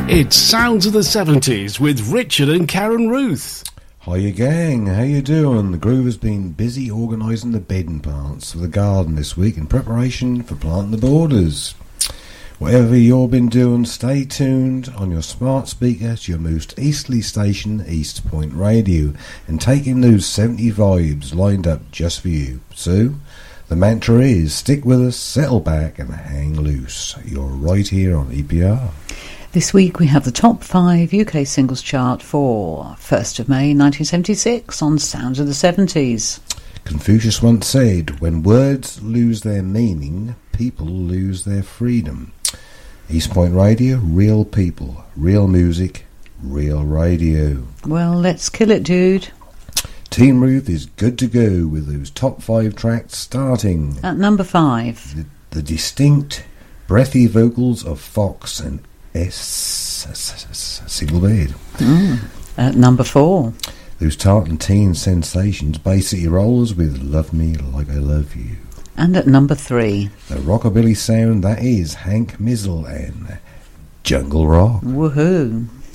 It's Sounds of the 70s with Richard and Karen Ruth. Hiya gang, how you doing? The Groove has been busy organising the bedding plants for the garden this week in preparation for planting the borders. Whatever you've been doing, stay tuned on your smart speaker to your most easterly station, East Point Radio, and take in those 70 vibes lined up just for you. So, the mantra is, stick with us, settle back and hang loose. You're right here on EPR. This week we have the top 5 UK singles chart for 1st of May 1976 on Sounds of the 70s. Confucius once said, when words lose their meaning, people lose their freedom. East Point Radio, real people, real music, real radio. Well, let's kill it, dude. Team Ruth is good to go with those top 5 tracks starting At number 5. The distinct, breathy vocals of Fox and Single Bed. At number 4. Those tartan teen sensations, Bay City Rollers with Love Me Like I Love You. And at number 3. The rockabilly sound that is Hank Mizzle and Jungle Rock. Woohoo.